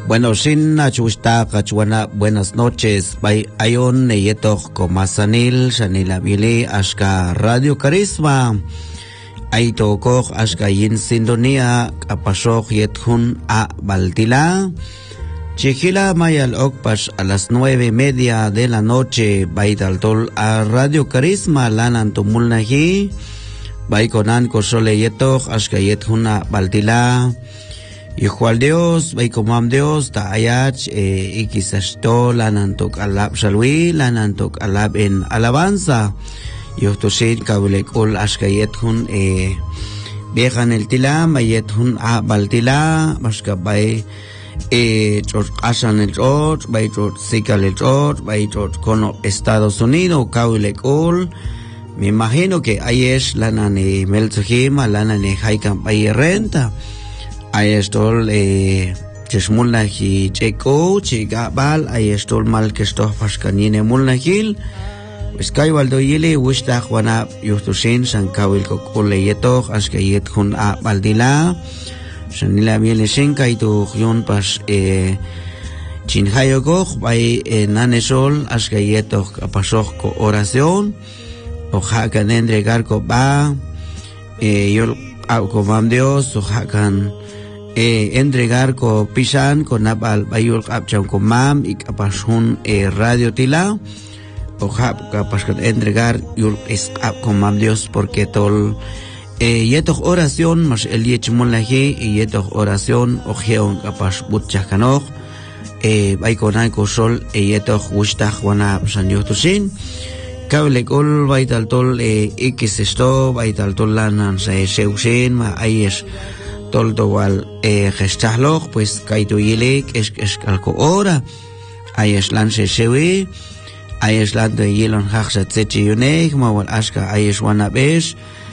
Bueno, sin achusta kachuana, buenas noches. Bay ayon neyetok komasanil, shanila bili, ashka Radio Carisma. Ay tokok ashka yin sindonia, kapashok yethun a Baltila. Chihila mayal okpash a las 9:30 de la noche. Bay taltol a Radio Carisma, lanan tumulnahi. Bay konan kosole yetok, ashka yethun a Baltila. Hijo al Dios, bay comam Dios, ta ayach, ikisasto, lanantok alab shalwi, lanantok alab en alabanza. Yo toshid kabulekul ashkayet hun, viejan el tila, mayet hun a baltila, bashka bay, chor ashan el chor, bay chor sikal el chor, bay chor kono Estados Unidos, kabulekul. Me imagino que ayesh lanane melzuhima, lanane haikan bay renta. Ahí estol chesmulnahi cheko chigabal ahí estol mal que esto fashkanine mulnahil pues kaiwaldo yili wishta juana yutushin san kawil kokole yeto askayet hun a baldila sanila miele shinka itu yun pas chinhayogog bay nanesol askayeto pasok ko oración ojakan entregar ko ba yol comam Dios ojakan entregar ko pisan ko nabal bayul kapcham ko mam y kapashun radio tila o kapashkat entregar yul es ko mam Dios porque tol yetok oración mas el yechmolahi y yetok oración o geon kapash butchakanoj bay konay ko sol yetok wishtah wana san yotusin kable kol baytal tol ikisesto baytal tol lanan sa seusen ma ayes toldo wal gestahloch pues kaito yelek es kalko ora ayes lanse sewi ayes lando yelon haxa tsechi yunek ma wal aska ayes wana besh